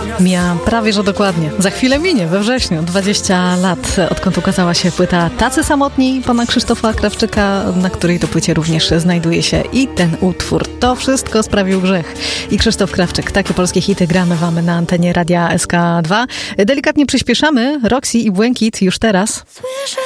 Mija prawie, że dokładnie. Za chwilę minie, we wrześniu, 20 lat, odkąd ukazała się płyta Tacy Samotni pana Krzysztofa Krawczyka, na której to płycie również znajduje się i ten utwór. To wszystko sprawił grzech. I Krzysztof Krawczyk. Takie polskie hity gramy wam na antenie Radia SK2. Delikatnie przyspieszamy. Roxy i Błękit już teraz. Słyszę